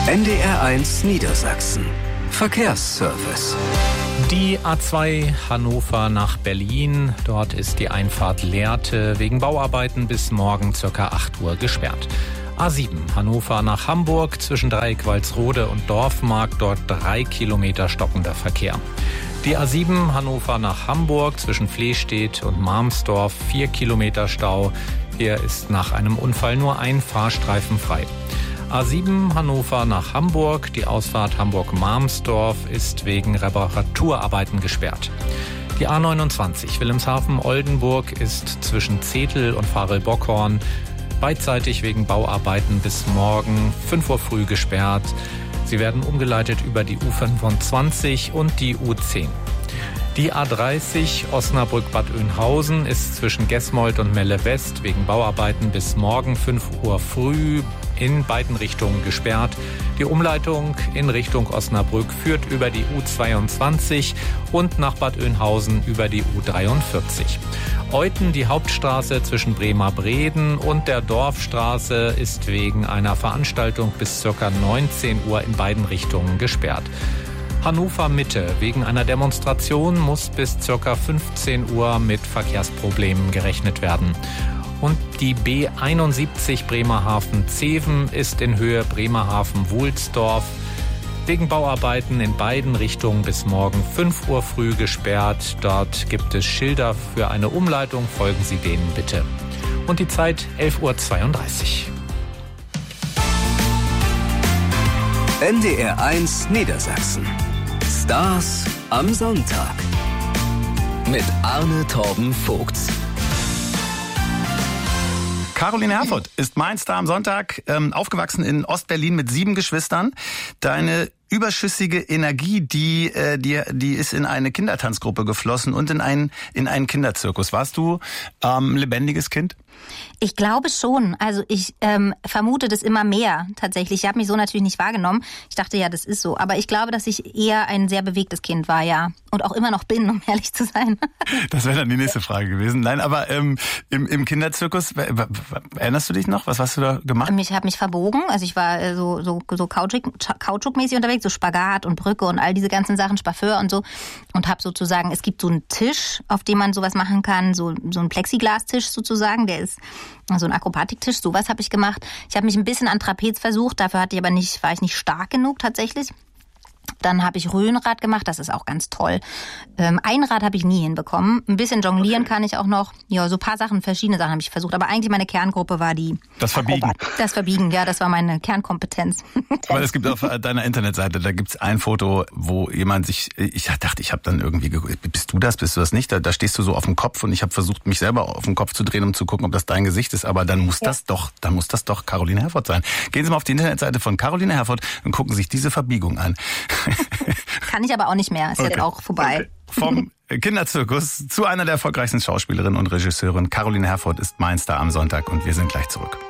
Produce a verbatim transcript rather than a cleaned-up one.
N D R eins Niedersachsen. Verkehrsservice. Die A zwei Hannover nach Berlin. Dort ist die Einfahrt Lehrte wegen Bauarbeiten bis morgen ca. acht Uhr gesperrt. A sieben Hannover nach Hamburg zwischen Dreieck-Walsrode und Dorfmark. Dort drei Kilometer stockender Verkehr. Die A sieben Hannover nach Hamburg zwischen Flehstedt und Marmsdorf. vier Kilometer Stau. Hier ist nach einem Unfall nur ein Fahrstreifen frei. A sieben Hannover nach Hamburg. Die Ausfahrt Hamburg-Marmsdorf ist wegen Reparaturarbeiten gesperrt. Die A neunundzwanzig Wilhelmshaven-Oldenburg ist zwischen Zetel und Varel-Bockhorn beidseitig wegen Bauarbeiten bis morgen fünf Uhr früh gesperrt. Sie werden umgeleitet über die U fünfundzwanzig und die U zehn. Die A dreißig Osnabrück-Bad Oeynhausen ist zwischen Gesmold und Melle West wegen Bauarbeiten bis morgen fünf Uhr früh in beiden Richtungen gesperrt. Die Umleitung in Richtung Osnabrück führt über die U zweiundzwanzig und nach Bad Oeynhausen über die U dreiundvierzig. Euthen, die Hauptstraße zwischen Bremer-Breden und der Dorfstraße, ist wegen einer Veranstaltung bis ca. neunzehn Uhr in beiden Richtungen gesperrt. Hannover Mitte. Wegen einer Demonstration muss bis ca. fünfzehn Uhr mit Verkehrsproblemen gerechnet werden. Und die B einundsiebzig Bremerhaven-Zeven ist in Höhe Bremerhaven-Wohlsdorf wegen Bauarbeiten in beiden Richtungen bis morgen fünf Uhr früh gesperrt. Dort gibt es Schilder für eine Umleitung. Folgen Sie denen bitte. Und die Zeit elf Uhr zweiunddreißig. N D R eins Niedersachsen. Stars am Sonntag. Mit Arne Torben Vogts. Caroline Herfurth ist mein Star am Sonntag, ähm, aufgewachsen in Ostberlin mit sieben Geschwistern. Deine überschüssige Energie, die, äh, die, die ist in eine Kindertanzgruppe geflossen und in einen, in einen Kinderzirkus. Warst du ähm, lebendiges Kind? Ich glaube schon. Also ich ähm, vermute das immer mehr tatsächlich. Ich habe mich so natürlich nicht wahrgenommen. Ich dachte ja, das ist so. Aber ich glaube, dass ich eher ein sehr bewegtes Kind war, ja. Und auch immer noch bin, um ehrlich zu sein. Das wäre dann die nächste Frage gewesen. Nein, aber ähm, im, im Kinderzirkus, erinnerst du dich noch? Was hast du da gemacht? Ich habe mich verbogen. Also ich war so, so, so Kautschuk-mäßig unterwegs, so Spagat und Brücke und all diese ganzen Sachen, Spaffeur und so. Und habe sozusagen, es gibt so einen Tisch, auf dem man sowas machen kann, so, so ein Plexiglastisch sozusagen, der ist so ein Akrobatiktisch, sowas habe ich gemacht. Ich habe mich ein bisschen an Trapez versucht, dafür hatte ich aber nicht, war ich nicht stark genug tatsächlich. Dann habe ich Röhnrad gemacht, das ist auch ganz toll. Ähm, Einrad habe ich nie hinbekommen. Ein bisschen jonglieren okay. kann ich auch noch. Ja, so ein paar Sachen, verschiedene Sachen habe ich versucht. Aber eigentlich meine Kerngruppe war die... Das Verbiegen. Das Verbiegen, ja, das war meine Kernkompetenz. Aber es gibt auf deiner Internetseite, da gibt's ein Foto, wo jemand sich... Ich dachte, ich habe dann irgendwie... Bist du das, bist du das nicht? Da, da stehst du so auf dem Kopf und ich habe versucht, mich selber auf den Kopf zu drehen, um zu gucken, ob das dein Gesicht ist. Aber dann muss ja. das doch, dann muss das doch Caroline Herfurth sein. Gehen Sie mal auf die Internetseite von Caroline Herfurth und gucken sich diese Verbiegung an. Kann ich aber auch nicht mehr, ist okay. jetzt auch vorbei. Okay. Vom Kinderzirkus zu einer der erfolgreichsten Schauspielerinnen und Regisseurinnen. Caroline Herfurth ist mein Star am Sonntag und wir sind gleich zurück.